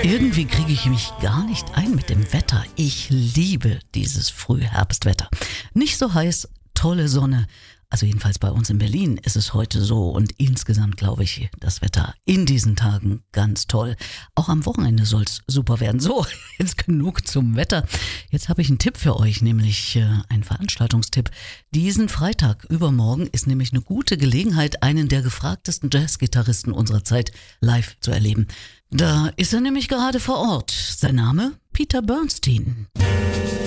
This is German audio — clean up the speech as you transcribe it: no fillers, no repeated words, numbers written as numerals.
Irgendwie kriege ich mich gar nicht ein mit dem Wetter. Ich liebe dieses Frühherbstwetter. Nicht so heiß, tolle Sonne. Also jedenfalls bei uns in Berlin ist es heute so und insgesamt glaube ich, das Wetter in diesen Tagen ganz toll. Auch am Wochenende soll es super werden. So, jetzt genug zum Wetter. Jetzt habe ich einen Tipp für euch, nämlich einen Veranstaltungstipp. Diesen Freitag übermorgen ist nämlich eine gute Gelegenheit, einen der gefragtesten Jazzgitarristen unserer Zeit live zu erleben. Da ist er nämlich gerade vor Ort. Sein Name? Peter Bernstein.